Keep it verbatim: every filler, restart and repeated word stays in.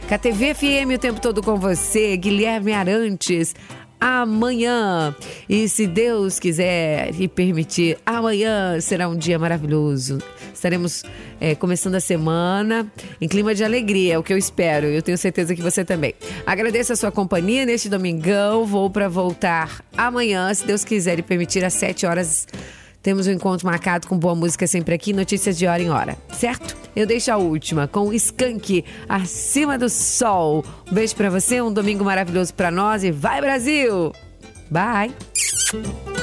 K T V F M o tempo todo com você, Guilherme Arantes. Amanhã, e se Deus quiser e permitir, amanhã será um dia maravilhoso. Estaremos é, começando a semana em clima de alegria, é o que eu espero. Eu tenho certeza que você também. Agradeço a sua companhia neste domingão. Vou para voltar amanhã, se Deus quiser e permitir, às sete horas. Temos um encontro marcado com boa música sempre aqui, notícias de hora em hora, certo? Eu deixo a última com o Skank, Acima do Sol. Um beijo pra você, um domingo maravilhoso pra nós e vai Brasil! Bye!